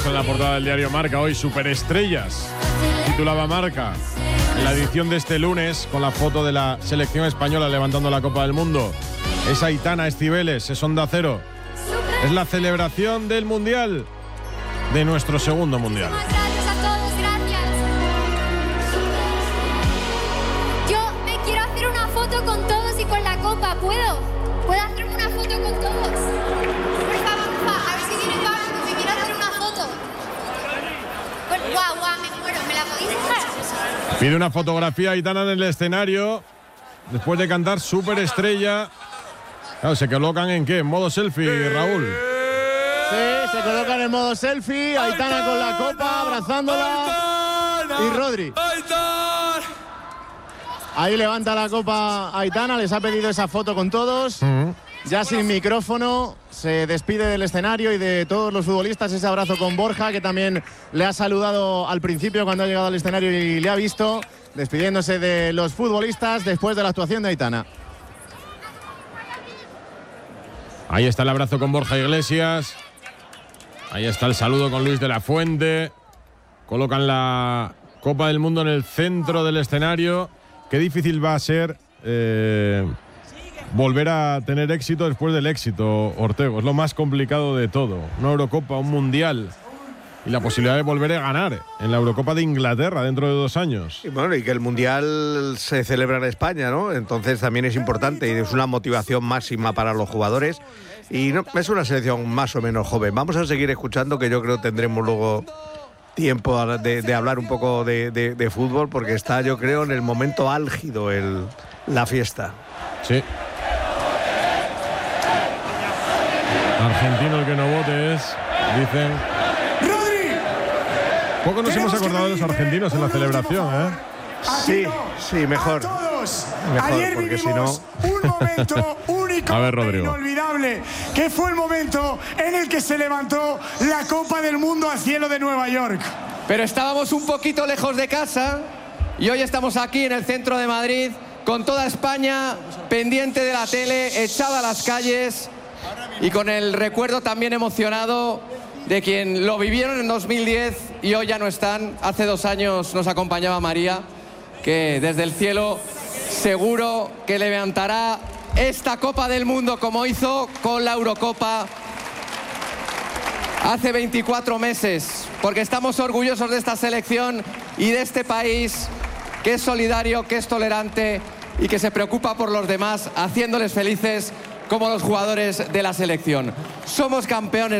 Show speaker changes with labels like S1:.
S1: muestra en la portada del diario Marca hoy, superestrellas. Titulaba Marca en la edición de este lunes con la foto de la selección española levantando la Copa del Mundo. Es Aitana Escibeles, es Onda Cero. Es la celebración del Mundial, de nuestro segundo Mundial.
S2: Gracias a todos, gracias. Yo me quiero hacer una foto con todos y con la copa, ¿puedo? ¿Puedo hacerme una foto con todos? Por favor, a ver si viene Pablo, que me quiero hacer una foto. Guau, guau, me muero, ¿me la podéis dejar?
S1: Pide una fotografía Aitana en el escenario después de cantar Superestrella. Claro, ¿se colocan en qué? ¿En modo selfie, Raúl?
S3: Sí, se colocan en modo selfie. Aitana con la copa, abrazándola. Y Rodri. Ahí levanta la copa Aitana, les ha pedido esa foto con todos. Ya sin micrófono, se despide del escenario y de todos los futbolistas. Ese abrazo con Borja, que también le ha saludado al principio cuando ha llegado al escenario y le ha visto, despidiéndose de los futbolistas después de la actuación de Aitana.
S1: Ahí está el abrazo con Borja Iglesias. Ahí está el saludo con Luis de la Fuente. Colocan la Copa del Mundo en el centro del escenario. Qué difícil va a ser volver a tener éxito después del éxito, Ortego. Es lo más complicado de todo. Una Eurocopa, un Mundial y la posibilidad de volver a ganar en la Eurocopa de Inglaterra dentro de 2 años.
S4: Y bueno, y que el Mundial se celebra en España, ¿no? Entonces también es importante y es una motivación máxima para los jugadores. Y no, es una selección más o menos joven. Vamos a seguir escuchando, que yo creo tendremos luego tiempo de hablar un poco de fútbol, porque está, yo creo, en el momento álgido la fiesta.
S1: Sí. Argentino el que no vote es, dicen.
S5: ¡Rodri!
S1: Poco nos hemos acordado de los argentinos en la celebración, ¿eh?
S4: Sí, mejor.
S5: Ayer
S4: porque
S5: vivimos un momento único,
S1: A ver, Rodrigo.
S5: inolvidable, que fue el momento en el que se levantó la Copa del Mundo al cielo de Nueva York.
S6: Pero estábamos un poquito lejos de casa y hoy estamos aquí en el centro de Madrid con toda España pendiente de la tele, echada a las calles y con el recuerdo también emocionado de quien lo vivieron en 2010 y hoy ya no están. Hace 2 años nos acompañaba María, que desde el cielo seguro que levantará esta Copa del Mundo como hizo con la Eurocopa hace 24 meses, porque estamos orgullosos de esta selección y de este país que es solidario, que es tolerante y que se preocupa por los demás, haciéndoles felices como los jugadores de la selección. Somos campeones.